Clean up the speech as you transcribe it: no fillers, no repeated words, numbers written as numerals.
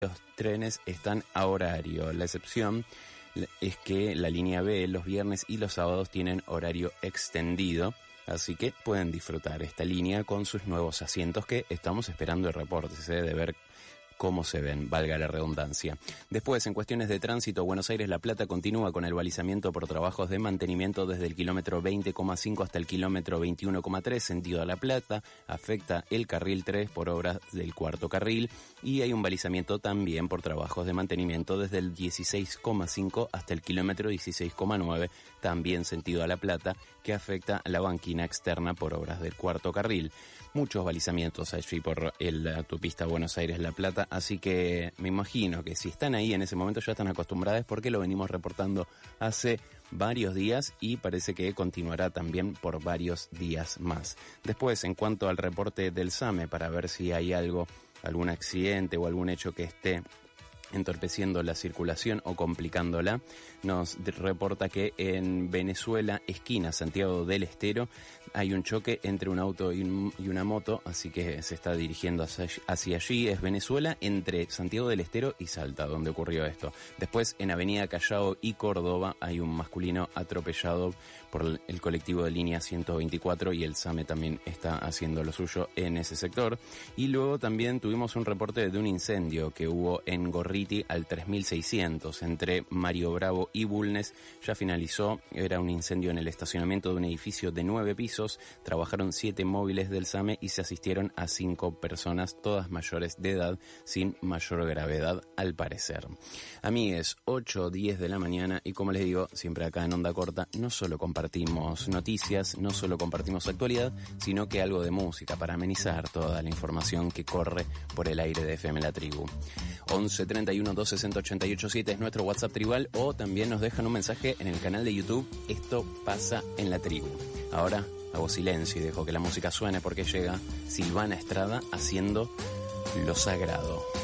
los trenes están a horario. La excepción es que la línea B los viernes y los sábados tienen horario extendido, así que pueden disfrutar esta línea con sus nuevos asientos que estamos esperando el reporte, de ver cómo se ven, valga la redundancia. Después, en cuestiones de tránsito, Buenos Aires-La Plata continúa con el balizamiento por trabajos de mantenimiento desde el kilómetro 20,5 hasta el kilómetro 21,3, sentido a La Plata. Afecta el carril 3 por obras del cuarto carril y hay un balizamiento también por trabajos de mantenimiento desde el 16,5 hasta el kilómetro 16,9, también sentido a La Plata, que afecta a la banquina externa por obras del cuarto carril. Muchos balizamientos allí por la autopista Buenos Aires-La Plata, así que me imagino que si están ahí en ese momento ya están acostumbradas porque lo venimos reportando hace varios días y parece que continuará también por varios días más. Después, en cuanto al reporte del SAME, para ver si hay algún accidente o algún hecho que esté entorpeciendo la circulación o complicándola, nos reporta que en Venezuela, esquina Santiago del Estero, hay un choque entre un auto y una moto, así que se está dirigiendo hacia allí. Es Venezuela entre Santiago del Estero y Salta, donde ocurrió esto. Después, en Avenida Callao y Córdoba, hay un masculino atropellado por el colectivo de línea 124 y el SAME también está haciendo lo suyo en ese sector. Y luego también tuvimos un reporte de un incendio que hubo en Gorriti al 3600 entre Mario Bravo y Bulnes. Ya finalizó, era un incendio en el estacionamiento de un edificio de 9 pisos. Trabajaron 7 móviles del SAME y se asistieron a 5 personas, todas mayores de edad, sin mayor gravedad al parecer. Amigues, 8:10 de la mañana y como les digo, siempre acá en Onda Corta, no solo compartimos noticias, no solo compartimos actualidad, sino que algo de música para amenizar toda la información que corre por el aire de FM La Tribu. 11 31 260 887 es nuestro WhatsApp tribal, o también nos dejan un mensaje en el canal de YouTube Esto Pasa en La Tribu. Ahora hago silencio y dejo que la música suene porque llega Silvana Estrada haciendo Lo Sagrado.